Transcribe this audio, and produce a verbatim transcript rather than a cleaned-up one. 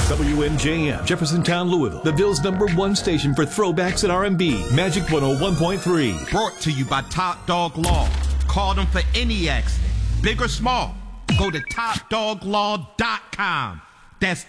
W M J M, Jeffersontown, Louisville, the Ville's number one station for throwbacks and R and B. Magic one oh one point three. Brought to you by Top Dog Law. Call them for any accident, big or small. Go to top dog law dot com. That's